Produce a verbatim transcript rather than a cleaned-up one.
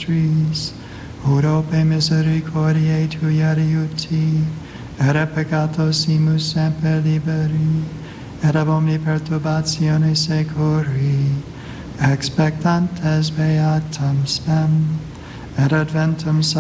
nostris, ut ope misericordiae Tui adiuti, et a peccatosimus semper liberi, et ab omni perturbatione securi, expectantes beatam spem, et adventum